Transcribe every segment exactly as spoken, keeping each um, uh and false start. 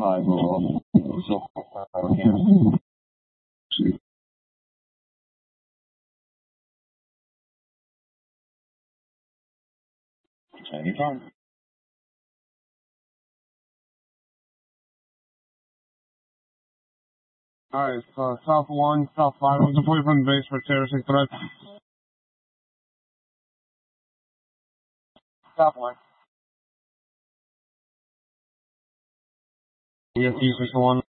five more. So, again. See. Anytime. Alright, so South one, South five, I'm deployed from the base for terroristic threats. South one. E S U six one.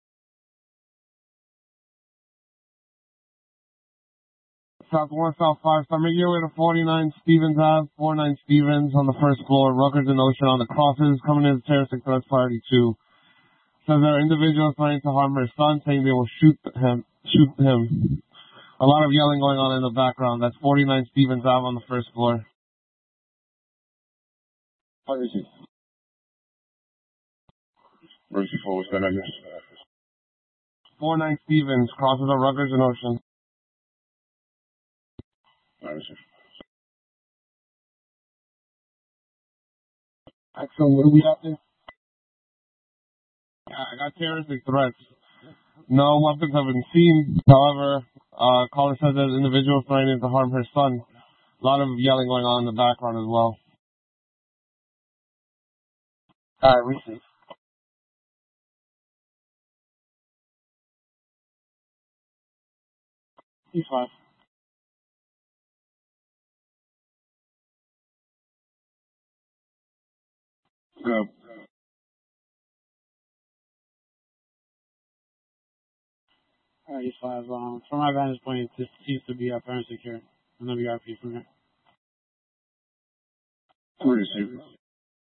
South one, South five, so make your way to forty-nine Stevens Ave, forty-nine Stevens on the first floor, Rutgers and Ocean on the crosses, coming in as terroristic threats priority two. Says there are individuals planning to harm her son, saying they will shoot him, shoot him. A lot of yelling going on in the background. That's forty-nine Stevens Ave on the first floor. Where is he? Where's he for? What's that address? forty-nine Stevens, crosses of Rutgers and Ocean. Where is he? Excellent. What do we have there? I got terroristic threats. No weapons have been seen. However, uh, caller says there's individuals planning to harm her son. A lot of yelling going on in the background as well. Alright, receive. He's fine. Go. Alright, he's five. Um, from my vantage point, this seems to be uh, parent secure. I'm gonna be R P from here. Receive.